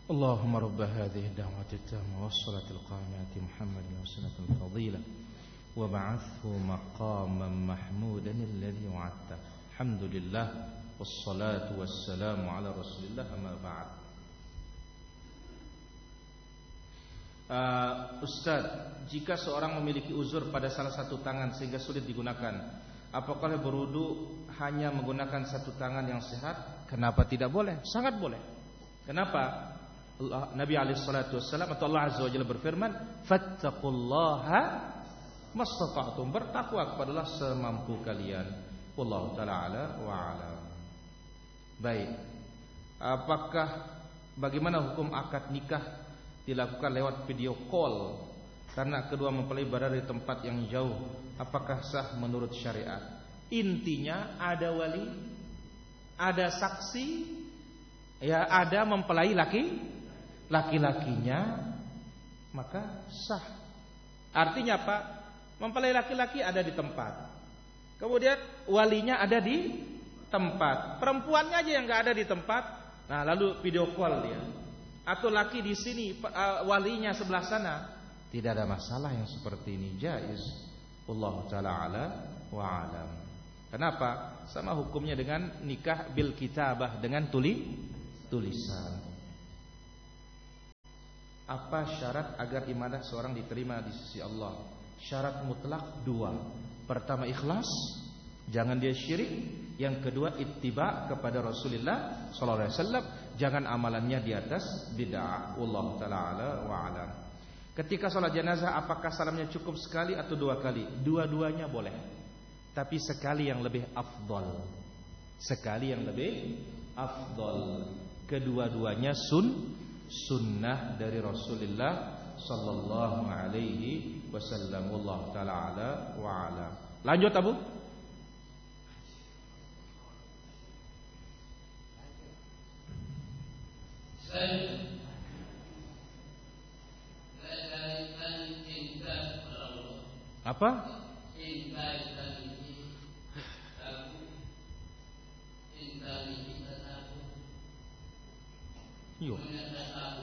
اللهم رب هذه الدعوة التامة والصلاة القائمة محمد وسنة الفضيلة وبعثه مقاما محمودا الذي وعدته. الحمد لله والصلاة والسلام على رسول الله. أما بعد. Ustaz, jika seorang memiliki uzur pada salah satu tangan sehingga sulit digunakan, apakah berwudu hanya menggunakan satu tangan yang sehat? Kenapa tidak boleh? Sangat boleh. Kenapa? Nabi alaihissalatu wassalam atau Allah azza wa jalla berfirman, fattaqullaha mastata'tum, bertakwa kepadalah semampu kalian. Wallahu ta'ala ala wa alam. Baik. Bagaimana hukum akad nikah dilakukan lewat video call karena kedua mempelai berada di tempat yang jauh? Apakah sah menurut syariat? Intinya ada wali, ada saksi, ya, ada mempelai laki-lakinya, maka sah. Artinya apa? Mempelai laki-laki ada di tempat, kemudian walinya ada di tempat, perempuannya aja yang nggak ada di tempat. Nah, lalu video call dia, atau laki di sini, walinya sebelah sana, tidak ada masalah yang seperti ini, jaiz. Wallahu ta'ala ala wa alam. Kenapa? Sama hukumnya dengan nikah bil kitabah, dengan tulisan. Apa syarat agar ibadah seorang diterima di sisi Allah? Syarat mutlak dua. Pertama, ikhlas, jangan dia syirik. Yang kedua, ittiba kepada Rasulullah sallallahu alaihi wasallam, jangan amalannya di atas bid'ah. Wallahu ta'ala ala wa alam. Ketika salat jenazah, apakah salamnya cukup sekali atau dua kali? Dua-duanya boleh, tapi sekali yang lebih afdol. Sekali yang lebih afdol. Kedua-duanya sunnah dari Rasulullah sallallahu alaihi wasallam. Wallahu ta'ala ala wa alam. Lanjut Abu. Saya apa? Yo.